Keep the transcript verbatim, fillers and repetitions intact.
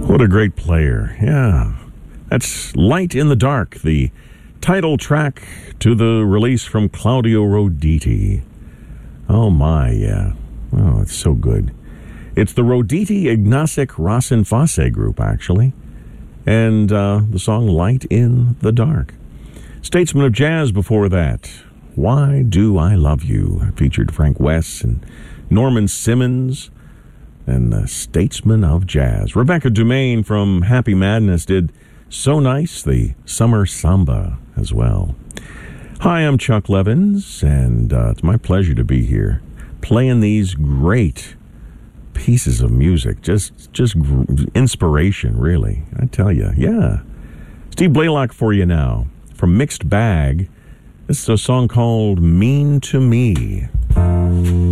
What a great player. Yeah. That's Light in the Dark, the title track to the release from Claudio Roditi. Oh, my, yeah. Oh, it's so good. It's the Roditi Ignacek Rasenfase group, actually. And uh, the song Light in the Dark. Statesman of Jazz before that. Why Do I Love You? It featured Frank West and Norman Simmons and the Statesman of Jazz. Rebecca Dumaine from Happy Madness did So Nice, the Summer Samba as well. Hi, I'm Chuck Levins, and uh, it's my pleasure to be here playing these great pieces of music. Just just gr- inspiration, really. I tell you, yeah. Steve Blaylock for you now. From Mixed Bag, this is a song called Mean to Me.